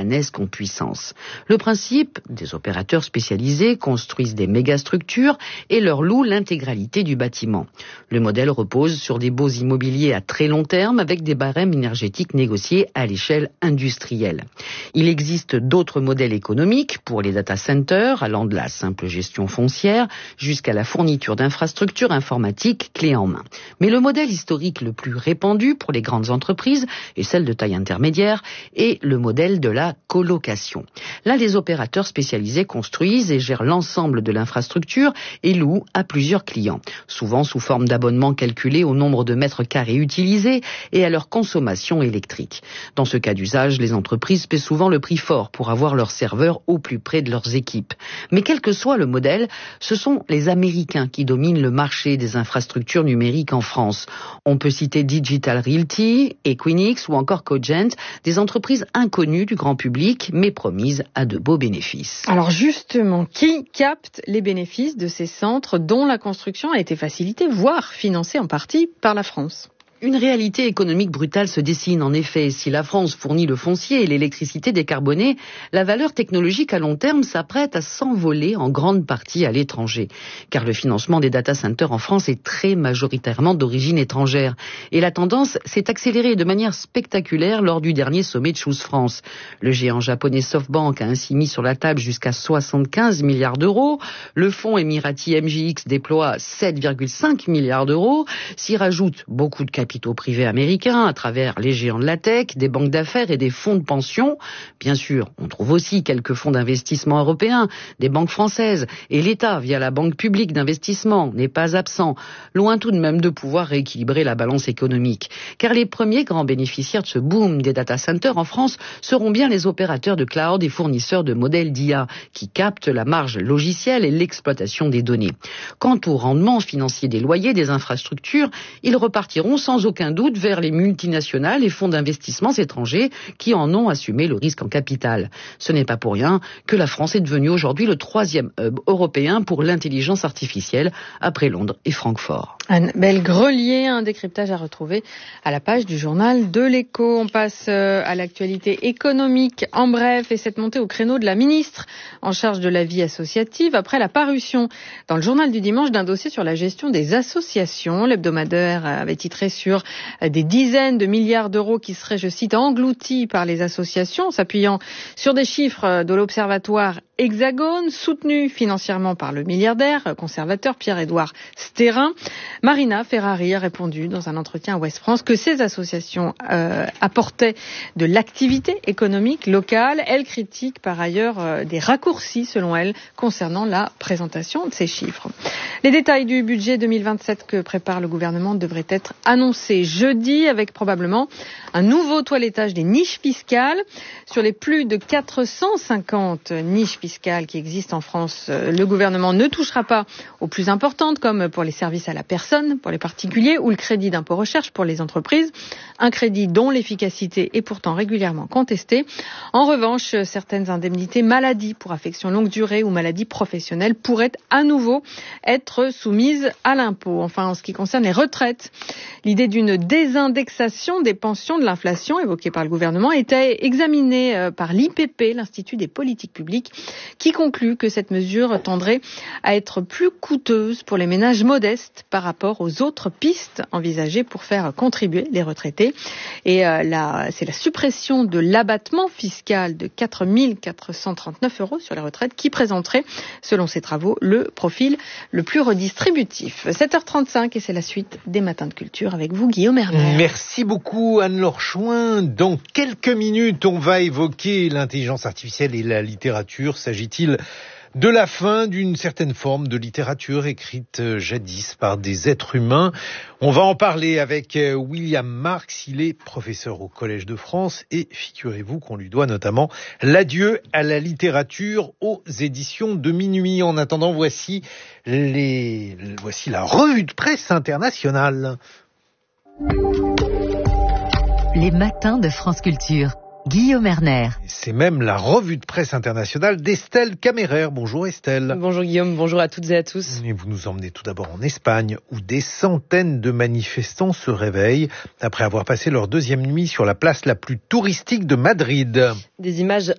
romanesque en puissance. Le principe, des opérateurs spécialisés construisent des mégastructures et leur louent l'intégralité du bâtiment. Le modèle repose sur des baux immobiliers à très long terme avec des barèmes énergétiques négociés à l'échelle industrielle. Il existe d'autres modèles économiques pour les data centers, allant de la simple gestion foncière jusqu'à la fourniture d'infrastructures informatiques clés en main. Mais le modèle historique le plus répandu pour les grandes entreprises et celles de taille intermédiaire est le modèle de la colocation. Là, les opérateurs spécialisés construisent et gèrent l'ensemble de l'infrastructure et louent à plusieurs clients, souvent sous forme d'abonnements calculés au nombre de mètres carrés utilisés et à leur consommation électrique. Dans ce cas d'usage, les entreprises paient souvent le prix fort pour avoir leurs serveurs au plus près de leurs équipes. Mais quel que soit le modèle, ce sont les Américains qui dominent le marché des infrastructures numériques en France. On peut citer Digital Realty, Equinix ou encore Cogent, des entreprises inconnues du grand public, mais promises à de beaux bénéfices. Alors justement, qui capte les bénéfices de ces centres dont la construction a été facilitée, voire financée en partie par la France ? Une réalité économique brutale se dessine en effet. Si la France fournit le foncier et l'électricité décarbonée, la valeur technologique à long terme s'apprête à s'envoler en grande partie à l'étranger. Car le financement des data centers en France est très majoritairement d'origine étrangère. Et la tendance s'est accélérée de manière spectaculaire lors du dernier sommet de Choose France. Le géant japonais SoftBank a ainsi mis sur la table jusqu'à 75 milliards d'euros. Le fonds émirati MJX déploie 7,5 milliards d'euros. S'y rajoutent beaucoup de capitaux privés américains à travers les géants de la tech, des banques d'affaires et des fonds de pension. Bien sûr, on trouve aussi quelques fonds d'investissement européens, des banques françaises, et l'État, via la Banque publique d'investissement, n'est pas absent, loin tout de même de pouvoir rééquilibrer la balance économique. Car les premiers grands bénéficiaires de ce boom des data centers en France seront bien les opérateurs de cloud et fournisseurs de modèles d'IA qui captent la marge logicielle et l'exploitation des données. Quant au rendement financier des loyers des infrastructures, ils repartiront sans aucun doute vers les multinationales et fonds d'investissement étrangers qui en ont assumé le risque en capital. Ce n'est pas pour rien que la France est devenue aujourd'hui le 3e hub européen pour l'intelligence artificielle après Londres et Francfort. Anne-Belle Grelier, un décryptage à retrouver à la page du journal de l'Écho. On passe à l'actualité économique en bref et cette montée au créneau de la ministre en charge de la vie associative après la parution dans le journal du dimanche d'un dossier sur la gestion des associations. L'hebdomadaire avait titré sur des dizaines de milliards d'euros qui seraient, je cite, engloutis par les associations, s'appuyant sur des chiffres de l'Observatoire Hexagone, soutenu financièrement par le milliardaire conservateur Pierre-Édouard Stérin. Marina Ferrari a répondu dans un entretien à Ouest France que ces associations apportaient de l'activité économique locale. Elle critique par ailleurs des raccourcis, selon elle, concernant la présentation de ces chiffres. Les détails du budget 2027 que prépare le gouvernement devraient être annoncés jeudi, avec probablement un nouveau toilettage des niches fiscales. Sur les plus de 450 niches fiscales qui existent en France, le gouvernement ne touchera pas aux plus importantes, comme pour les services à la personne, pour les particuliers, ou le crédit d'impôt recherche pour les entreprises. Un crédit dont l'efficacité est pourtant régulièrement contestée. En revanche, certaines indemnités maladie pour affection longue durée ou maladie professionnelle pourraient à nouveau être soumises à l'impôt. Enfin, en ce qui concerne les retraites, l'idée d'une désindexation des pensions de l'inflation évoquée par le gouvernement était examinée par l'IPP, l'Institut des politiques publiques, qui conclut que cette mesure tendrait à être plus coûteuse pour les ménages modestes par rapport aux autres pistes envisagées pour faire contribuer les retraités. Et c'est la suppression de l'abattement fiscal de 4 439 € sur les retraites qui présenterait, selon ces travaux, le profil le plus redistributif. 7h35 et c'est la suite des Matins de Culture avec vous, Guillaume Erner. Merci beaucoup, Anne-Laure Chouin. Dans quelques minutes, on va évoquer l'intelligence artificielle et la littérature. S'agit-il de la fin d'une certaine forme de littérature écrite jadis par des êtres humains? On va en parler avec William Marx. Il est professeur au Collège de France et figurez-vous qu'on lui doit notamment l'adieu à la littérature aux éditions de Minuit. En attendant, voici la revue de presse internationale. Les matins de France Culture. Guillaume Erner. C'est même la revue de presse internationale d'Estelle Caméraire. Bonjour Estelle. Bonjour Guillaume, bonjour à toutes et à tous. Et vous nous emmenez tout d'abord en Espagne, où des centaines de manifestants se réveillent après avoir passé leur deuxième nuit sur la place la plus touristique de Madrid. Des images